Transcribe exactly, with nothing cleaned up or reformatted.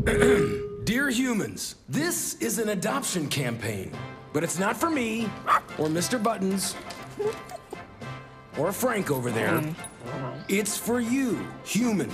Dear humans, this is an adoption campaign, but it's not for me, or Mister Buttons, or Frank over there. It's for you, humans.